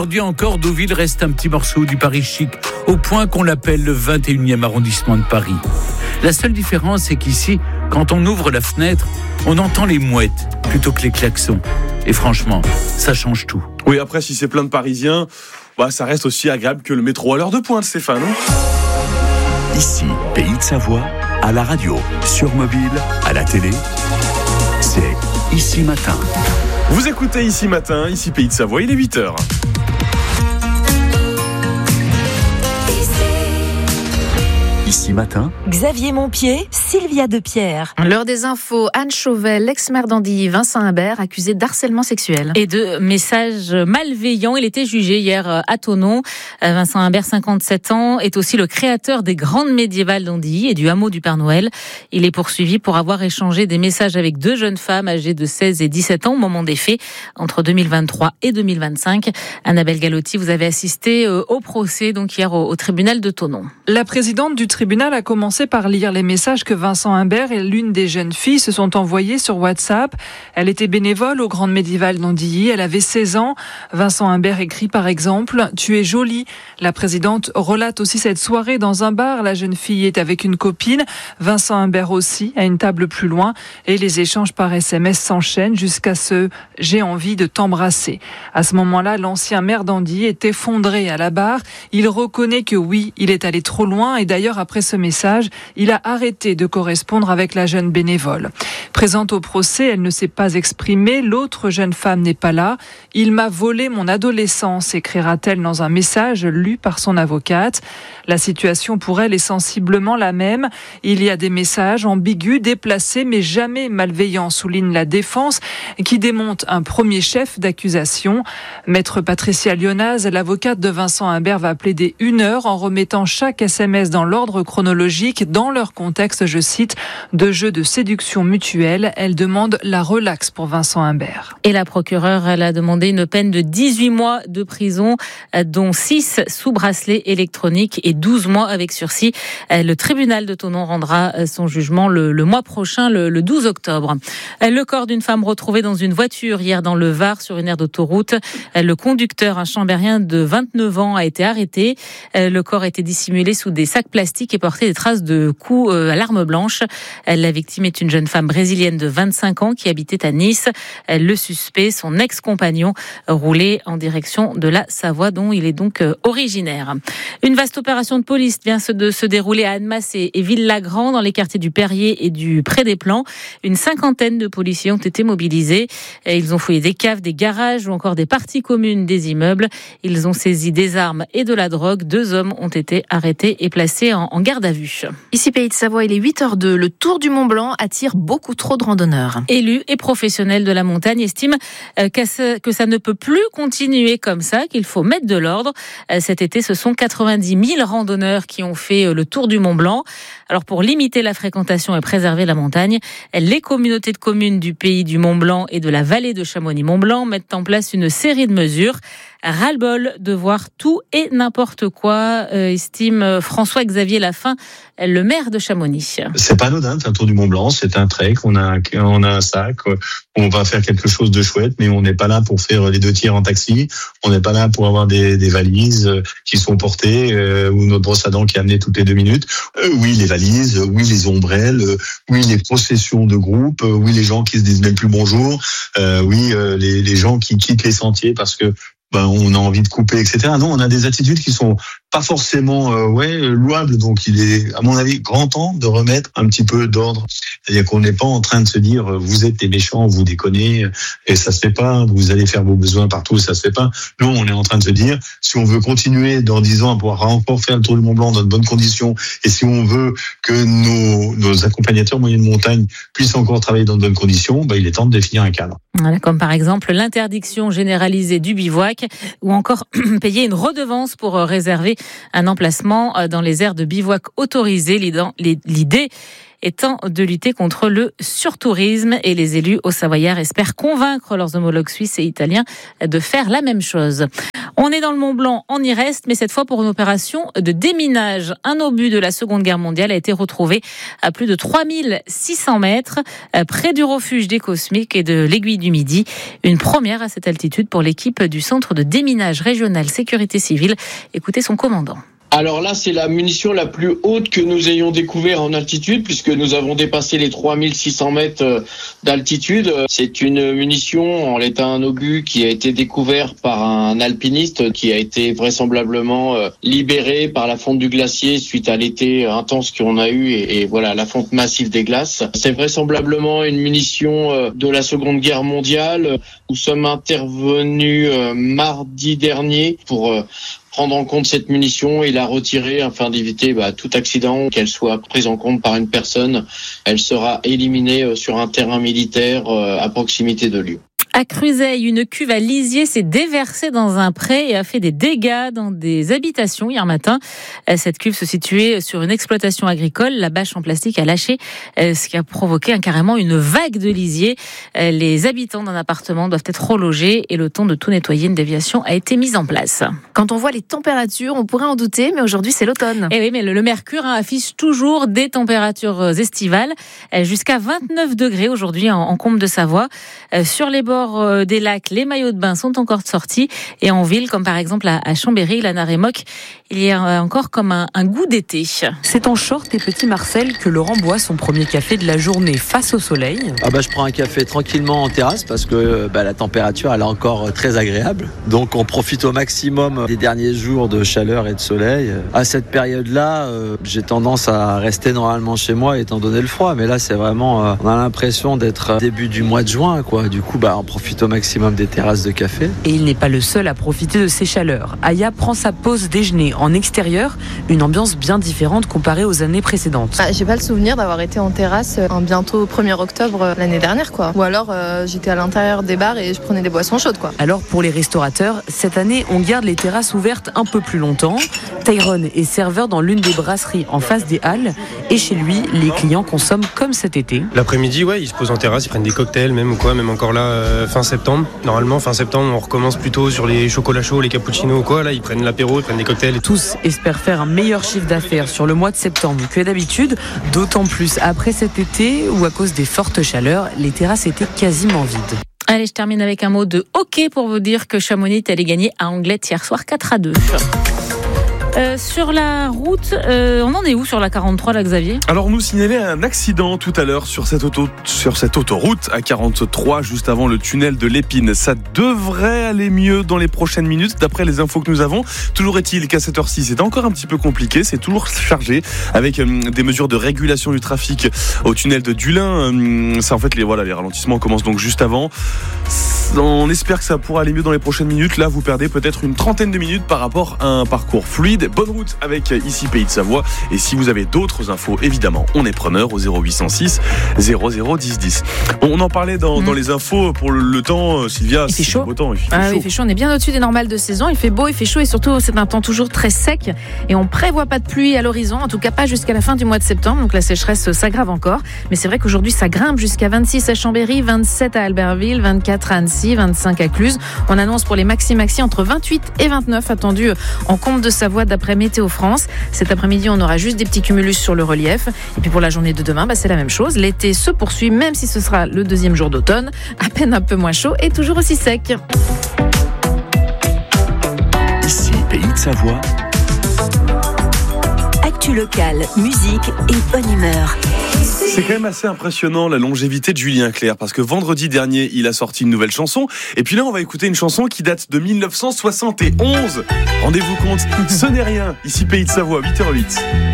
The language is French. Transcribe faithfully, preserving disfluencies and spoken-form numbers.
Aujourd'hui encore, Deauville reste un petit morceau du Paris chic, au point qu'on l'appelle le vingt et unième arrondissement de Paris. La seule différence, c'est qu'ici, quand on ouvre la fenêtre, on entend les mouettes plutôt que les klaxons. Et franchement, ça change tout. Oui, après, si c'est plein de Parisiens, bah, ça reste aussi agréable que le métro à l'heure de pointe, Stéphane. Ici, Pays de Savoie, à la radio, sur mobile, à la télé, c'est Ici Matin. Vous écoutez Ici Matin, ici Pays de Savoie, il est huit heures. Ici Matin, Xavier Montpied, Sylvia Depierre. L'heure des infos, Anne Chauvel, l'ex-maire d'Andilly, Vincent Imbert, accusé d'harcèlement sexuel. Et de messages malveillants. Il était jugé hier à Thonon. Vincent Imbert, cinquante-sept ans, est aussi le créateur des Grandes Médiévales d'Andilly et du hameau du Père Noël. Il est poursuivi pour avoir échangé des messages avec deux jeunes femmes âgées de seize et dix-sept ans au moment des faits, entre deux mille vingt-trois et deux mille vingt-cinq. Annabelle Galotti, vous avez assisté au procès donc hier au, au tribunal de Thonon. La présidente du tribunal a commencé par lire les messages que Vincent Imbert et l'une des jeunes filles se sont envoyés sur WhatsApp. Elle était bénévole aux Grandes Médiévales d'Andilly. Elle avait seize ans. Vincent Imbert écrit par exemple « Tu es jolie ». La présidente relate aussi cette soirée dans un bar. La jeune fille est avec une copine. Vincent Imbert aussi, à une table plus loin. Et les échanges par S M S s'enchaînent jusqu'à ce « J'ai envie de t'embrasser ». À ce moment-là, l'ancien maire d'Andilly est effondré à la barre. Il reconnaît que oui, il est allé trop loin. Et d'ailleurs, après ce message, il a arrêté de correspondre avec la jeune bénévole. Présente au procès, elle ne s'est pas exprimée. L'autre jeune femme n'est pas là. « Il m'a volé mon adolescence », écrira-t-elle dans un message lu par son avocate. La situation pour elle est sensiblement la même. Il y a des messages ambigus, déplacés, mais jamais malveillants, souligne la défense, qui démonte un premier chef d'accusation. Maître Patricia Lyonaz, l'avocate de Vincent Imbert, va plaider une heure en remettant chaque S M S dans l'ordre chronologique, dans leur contexte, je cite, de jeu de séduction mutuelle. Elle demande la relaxe pour Vincent Imbert. Et la procureure, elle a demandé une peine de dix-huit mois de prison, dont six sous bracelet électronique et douze mois avec sursis. Le tribunal de Thonon rendra son jugement le, le mois prochain, le, le douze octobre. Le corps d'une femme retrouvée dans une voiture hier dans le Var sur une aire d'autoroute. Le conducteur, un chambérien de vingt-neuf ans, a été arrêté. Le corps était dissimulé sous des sacs plastiques et portait des traces de coups à l'arme blanche. La victime est une jeune femme brésilienne de vingt-cinq ans qui habitait à Nice. Le suspect, son ex-compagnon, roulait en direction de la Savoie, dont il est donc originaire. Une vaste opération de police vient de se dérouler à Annemasse et Ville-Lagrand, dans les quartiers du Perrier et du Pré des Plans. Une cinquantaine de policiers ont été mobilisés. Ils ont fouillé des caves, des garages ou encore des parties communes des immeubles. Ils ont saisi des armes et de la drogue. Deux hommes ont été arrêtés et placés en, en garde à vue. Ici Pays de Savoie, il est huit heures deux. Le Tour du Mont Blanc attire beaucoup trop de randonneurs. Élus et professionnels de la montagne estiment que ça ne peut plus continuer comme ça, qu'il faut mettre de l'ordre. Cet été, ce sont quatre-vingt-dix mille randonneurs qui ont fait le Tour du Mont Blanc. Alors pour limiter la fréquentation et préserver la montagne, les communautés de communes du pays du Mont Blanc et de la vallée de Chamonix-Mont-Blanc mettent en place une série de mesures. Ras-le-bol de voir tout et n'importe quoi, euh, estime François-Xavier Lafin, le maire de Chamonix. C'est pas anodin, c'est un Tour du Mont Blanc, c'est un trek, on a, on a un sac, on va faire quelque chose de chouette, mais on n'est pas là pour faire les deux tiers en taxi, on n'est pas là pour avoir des, des valises qui sont portées, euh, ou notre brosse à dents qui est amenée toutes les deux minutes. Euh, oui, les valises, oui, les ombrelles, euh, oui, les processions de groupe, euh, oui, les gens qui se disent même plus bonjour, euh, oui, euh, les, les gens qui quittent les sentiers parce que ben, on a envie de couper, et cetera. Non, on a des attitudes qui sont pas forcément euh, ouais louables. Donc, il est, à mon avis, grand temps de remettre un petit peu d'ordre. C'est-à-dire qu'on n'est pas en train de se dire « vous êtes des méchants, vous déconnez, et ça se fait pas, vous allez faire vos besoins partout, ça se fait pas ». Non, on est en train de se dire « si on veut continuer dans dix ans à pouvoir encore faire le Tour du Mont Blanc dans de bonnes conditions, et si on veut que nos, nos accompagnateurs moyenne montagne puissent encore travailler dans de bonnes conditions, ben, il est temps de définir un cadre ». Voilà, comme par exemple l'interdiction généralisée du bivouac ou encore payer une redevance pour réserver un emplacement dans les aires de bivouac autorisées. L'idée étant de lutter contre le surtourisme. Et les élus au Savoyard espèrent convaincre leurs homologues suisses et italiens de faire la même chose. On est dans le Mont-Blanc, on y reste, mais cette fois pour une opération de déminage. Un obus de la Seconde Guerre mondiale a été retrouvé à plus de trois mille six cents mètres, près du refuge des Cosmiques et de l'Aiguille du Midi. Une première à cette altitude pour l'équipe du Centre de déminage régional sécurité civile. Écoutez son commandant. Alors là, c'est la munition la plus haute que nous ayons découvert en altitude, puisque nous avons dépassé les trois mille six cents mètres d'altitude. C'est une munition, en l'état un obus, qui a été découvert par un alpiniste, qui a été vraisemblablement libéré par la fonte du glacier suite à l'été intense qu'on a eu et, et voilà la fonte massive des glaces. C'est vraisemblablement une munition de la Seconde Guerre mondiale. Nous sommes intervenus mardi dernier pour prendre en compte cette munition et la retirer afin d'éviter bah, tout accident, qu'elle soit prise en compte par une personne. Elle sera éliminée sur un terrain militaire à proximité de lieu. À Cruzeil, une cuve à lisier s'est déversée dans un pré et a fait des dégâts dans des habitations hier matin. Cette cuve se situait sur une exploitation agricole. La bâche en plastique a lâché, ce qui a provoqué carrément une vague de lisier. Les habitants d'un appartement doivent être relogés et le temps de tout nettoyer, une déviation a été mise en place. Quand on voit les températures, on pourrait en douter, mais aujourd'hui c'est l'automne. Et oui, mais le, le mercure hein, affiche toujours des températures estivales, jusqu'à vingt-neuf degrés aujourd'hui en, en Combe de Savoie. Sur les bords des lacs, les maillots de bain sont encore sortis et en ville, comme par exemple à Chambéry, la Narémoc, il y a encore comme un, un goût d'été. C'est en short et petit Marcel que Laurent boit son premier café de la journée face au soleil. Ah bah je prends un café tranquillement en terrasse parce que bah, la température elle est encore très agréable. Donc on profite au maximum des derniers jours de chaleur et de soleil. À cette période-là, euh, j'ai tendance à rester normalement chez moi étant donné le froid. Mais là c'est vraiment, euh, on a l'impression d'être début du mois de juin, quoi. Du coup, bah on profite au maximum des terrasses de café. Et il n'est pas le seul à profiter de ces chaleurs. Aya prend sa pause déjeuner en extérieur, une ambiance bien différente comparée aux années précédentes. Ah, j'ai pas le souvenir d'avoir été en terrasse en bientôt premier octobre l'année dernière, quoi. Ou alors euh, j'étais à l'intérieur des bars et je prenais des boissons chaudes, quoi. Alors pour les restaurateurs, cette année on garde les terrasses ouvertes un peu plus longtemps. Tyrone est serveur dans l'une des brasseries en face des halles et chez lui les clients consomment comme cet été. L'après-midi, ouais, ils se posent en terrasse, ils prennent des cocktails même ou quoi, même encore là euh, fin septembre. Normalement fin septembre on recommence plutôt sur les chocolats chauds, les cappuccinos ou quoi. Là ils prennent l'apéro, ils prennent des cocktails. Tous espèrent faire un meilleur chiffre d'affaires sur le mois de septembre que d'habitude, d'autant plus après cet été où à cause des fortes chaleurs, les terrasses étaient quasiment vides. Allez, je termine avec un mot de hockey pour vous dire que Chamonix est allé gagner à Anglet hier soir quatre à deux. Euh, sur la route, euh, on en est où sur la quarante-trois, là, Xavier ? Alors, on nous signalait un accident tout à l'heure sur cette, auto, sur cette autoroute à quarante-trois, juste avant le tunnel de l'Épine. Ça devrait aller mieux dans les prochaines minutes, d'après les infos que nous avons. Toujours est-il qu'à cette heure-ci, c'est encore un petit peu compliqué. C'est toujours chargé avec euh, des mesures de régulation du trafic au tunnel de Dulin. Euh, ça, en fait, les, voilà, les ralentissements commencent donc juste avant. On espère que ça pourra aller mieux dans les prochaines minutes. Là, vous perdez peut-être une trentaine de minutes par rapport à un parcours fluide. Bonne route avec ici Pays de Savoie. Et si vous avez d'autres infos, évidemment, on est preneur au zéro huit cent six zéro zéro dix dix. Bon, on en parlait dans, mmh. dans les infos pour le, le temps, Sylvia. Il fait chaud. Beau temps, il fait ah, chaud. Il fait chaud. On est bien au-dessus des normales de saison. Il fait beau, il fait chaud et surtout, c'est un temps toujours très sec. Et on prévoit pas de pluie à l'horizon. En tout cas, pas jusqu'à la fin du mois de septembre. Donc la sécheresse s'aggrave encore. Mais c'est vrai qu'aujourd'hui, ça grimpe jusqu'à vingt-six à Chambéry, vingt-sept à Albertville, vingt-quatre à Annecy, vingt-cinq à Cluse. On annonce pour les maxi-maxi entre vingt-huit et vingt-neuf attendus en Combe de Savoie d'après Météo France. Cet après-midi, on aura juste des petits cumulus sur le relief. Et puis pour la journée de demain, bah, c'est la même chose. L'été se poursuit, même si ce sera le deuxième jour d'automne. À peine un peu moins chaud et toujours aussi sec. Ici, Pays de Savoie. Actu locale, musique et bonne humeur. C'est quand même assez impressionnant la longévité de Julien Clerc, parce que vendredi dernier, il a sorti une nouvelle chanson. Et puis là, on va écouter une chanson qui date de dix-neuf cent soixante et onze. Rendez-vous compte, ce n'est rien. Ici, Pays de Savoie, huit heures zéro huit.